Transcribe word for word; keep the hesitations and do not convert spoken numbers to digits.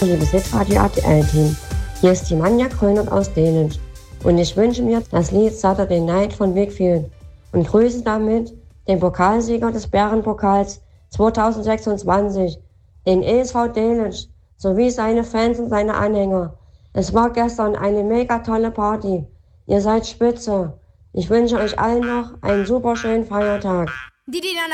liebes Hitradio A T L-Team. Hier ist die Manja Krönert aus Dänisch. Und ich wünsche mir das Lied Saturday Night von Wakefield und grüße damit den Pokalsieger des Bärenpokals zwanzig sechsundzwanzig, den E S V Dänisch, sowie seine Fans und seine Anhänger. Es war gestern eine mega tolle Party. Ihr seid spitze. Ich wünsche euch allen noch einen super schönen Feiertag.